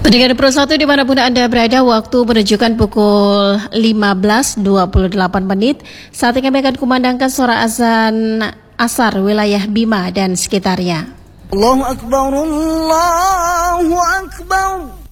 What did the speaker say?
Pendengar Pro 1 dimanapun Anda berada, waktu menunjukkan pukul 15.28 menit. Saat ini kami akan kumandangkan suara azan asar wilayah Bima dan sekitarnya. Allahu Akbar, Allahu Akbar.